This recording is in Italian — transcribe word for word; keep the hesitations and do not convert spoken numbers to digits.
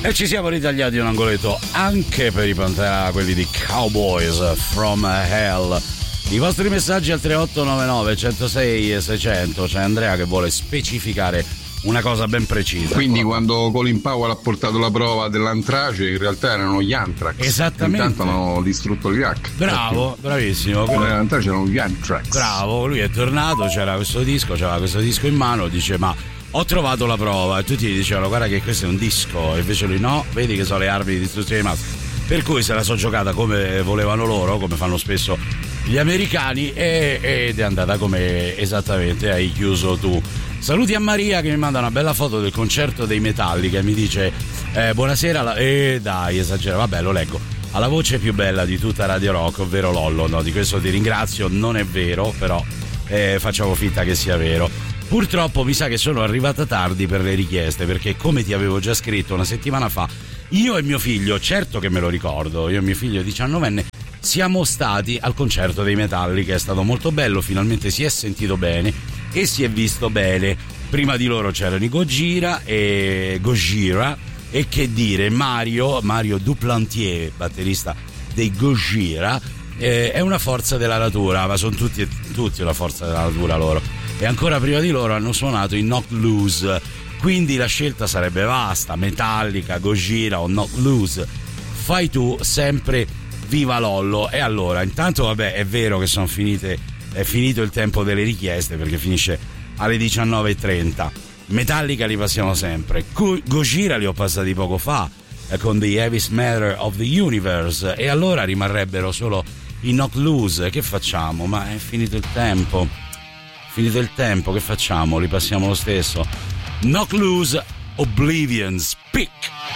E ci siamo ritagliati un angoletto anche per i Pantera, quelli di Cowboys from Hell. I vostri messaggi al tre otto nove nove uno zero sei sei zero zero. C'è Andrea che vuole specificare una cosa ben precisa. Quindi quando Colin Powell ha portato la prova dell'antrace, in realtà erano gli Anthrax. Esattamente. Intanto hanno distrutto l'Iraq. Bravo, Perché? bravissimo. L'antrace erano gli Anthrax. Bravo, lui è tornato, c'era questo disco, c'era questo disco in mano, dice ma ho trovato la prova, e tutti gli dicevano guarda che questo è un disco, e invece lui no, vedi che sono le armi di distruzione di massa. Per cui se la so giocata come volevano loro, come fanno spesso gli americani, e, ed è andata come esattamente hai chiuso tu. Saluti a Maria che mi manda una bella foto del concerto dei Metallica e mi dice eh, buonasera, la... eh dai esagera, vabbè lo leggo, alla voce più bella di tutta Radio Rock, ovvero Lollo. No, di questo ti ringrazio, non è vero, però eh, facciamo finta che sia vero. Purtroppo mi sa che sono arrivata tardi per le richieste, perché come ti avevo già scritto una settimana fa, io e mio figlio, certo che me lo ricordo, io e mio figlio diciannovenne, siamo stati al concerto dei Metallica, è stato molto bello, finalmente si è sentito bene e si è visto bene. Prima di loro c'erano i Gojira e Gojira e che dire, Mario, Mario Duplantier, batterista dei Gojira, eh, è una forza della natura, ma sono tutti, tutti una forza della natura loro. E ancora prima di loro hanno suonato i Knocked Loose, quindi la scelta sarebbe vasta: Metallica, Gojira o Knocked Loose. Fai tu, sempre viva Lollo. E allora, intanto vabbè, è vero che sono finite, è finito il tempo delle richieste perché finisce alle diciannove e trenta. Metallica li passiamo sempre, Gojira li ho passati poco fa eh, con The Heaviest Matter of the Universe, e allora rimarrebbero solo i Knocked Loose. Che facciamo? Ma è finito il tempo. Finito il tempo, che facciamo? Li passiamo lo stesso. Knocked Loose, Oblivion's Peak.